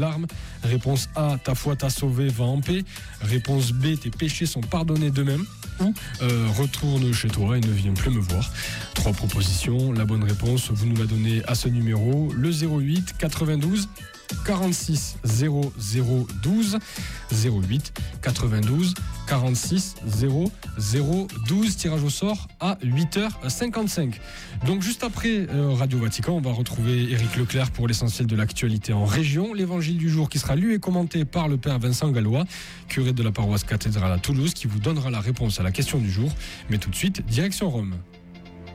larmes. Réponse A, ta foi t'a sauvé, va en paix. Réponse B, tes péchés sont pardonnés d'eux-mêmes. Ou retourne chez toi et ne viens plus me voir. 3 propositions. La bonne réponse, vous nous la donnez à ce numéro, le 08 92 46 0012 08 92 46 0012. Tirage au sort à 8h55. Donc juste après Radio Vatican, on va retrouver Éric Leclerc pour l'essentiel de l'actualité en région. L'évangile du jour qui sera lu et commenté par le père Vincent Gallois, curé de la paroisse cathédrale à Toulouse, qui vous donnera la réponse à la question du jour. Mais tout de suite, direction Rome.